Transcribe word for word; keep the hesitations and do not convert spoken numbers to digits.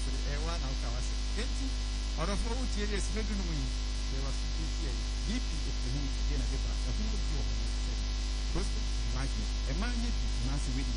eh one now ka wase enti oro fo wo tie yes medu no yi there was fifty B P of the who again at the back of the gospel enlightenment a man need to answer with